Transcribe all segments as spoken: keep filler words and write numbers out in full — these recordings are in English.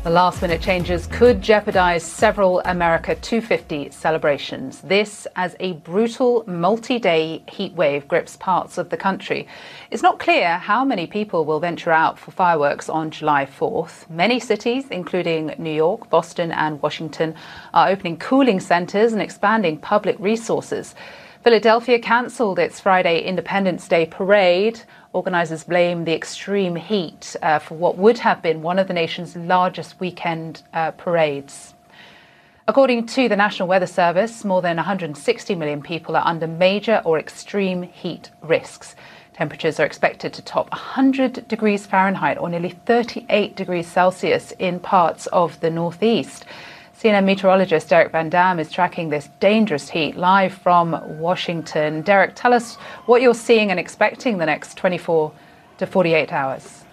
The last-minute changes could jeopardize several America two fifty celebrations. This as a brutal multi-day heat wave grips parts of the country. It's not clear how many people will venture out for fireworks on July fourth. Many cities, including New York, Boston and Washington, are opening cooling centers and expanding public resources. Philadelphia cancelled its Friday Independence Day parade. Organisers blame the extreme heat uh, for what would have been one of the nation's largest weekend uh, parades. According to the National Weather Service, more than one hundred sixty million people are under major or extreme heat risks. Temperatures are expected to top one hundred degrees Fahrenheit or nearly thirty-eight degrees Celsius in parts of the northeast. C N N meteorologist Derek Van Dam is tracking this dangerous heat live from Washington. Derek, tell us what you're seeing and expecting the next twenty-four to forty-eight hours.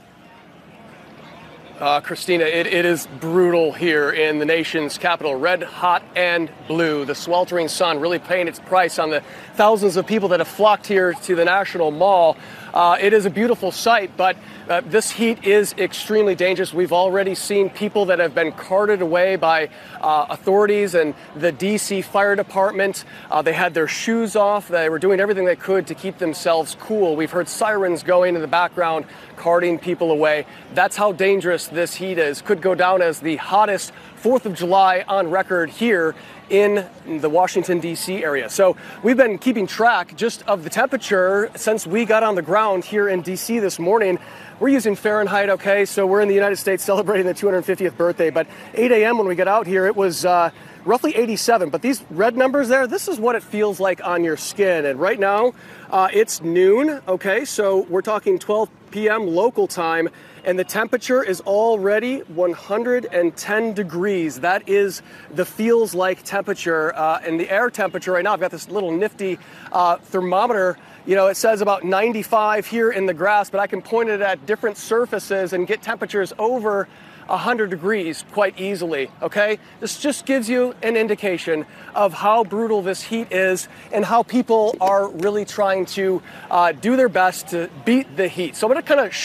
Uh, Christina, it, it is brutal here in the nation's capital. Red hot and blue. The sweltering sun really paying its price on the thousands of people that have flocked here to the National Mall. Uh, it is a beautiful sight, but uh, this heat is extremely dangerous. We've already seen people that have been carted away by uh, authorities and the D C Fire Department. Uh, they had their shoes off. They were doing everything they could to keep themselves cool. We've heard sirens going in the background, carting people away. That's how dangerous this heat is. Could go down as the hottest fourth of July on record here in the Washington, D C area. So we've been keeping track just of the temperature since we got on the ground here in D C this morning. We're using Fahrenheit, okay? So we're in the United States celebrating the two hundred fiftieth birthday. But eight a.m. when we get out here, it was uh, roughly eighty-seven. But these red numbers there, this is what it feels like on your skin. And right now, uh, it's noon, okay? So we're talking twelve p.m. local time. And the temperature is already one hundred ten degrees. That is the feels like temperature. Uh, and the air temperature right now, I've got this little nifty uh, thermometer. You know, it says about ninety-five here in the grass, but I can point it at different surfaces and get temperatures over one hundred degrees quite easily, okay? This just gives you an indication of how brutal this heat is and how people are really trying to uh, do their best to beat the heat. So I'm going to kind of